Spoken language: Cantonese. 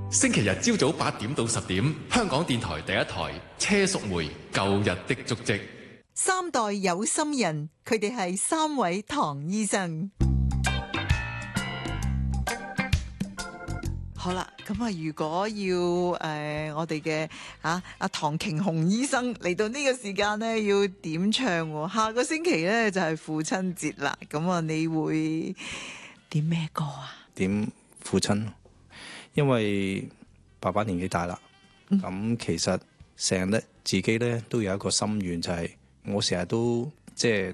星期日朝早8點到10點，香港電台第一台車淑梅舊日的足跡。 三代有心人，佢哋係3位唐醫生。好啦，咁啊，如果要我哋嘅阿唐瓊雄醫生嚟到呢個時間呢，要點唱？下個星期呢，就係父親節啦，咁啊，你會點咩歌啊？ 點父親，因為爸爸年紀大啦，咁其實成日咧自己咧都有一個心願，就係我成日都即係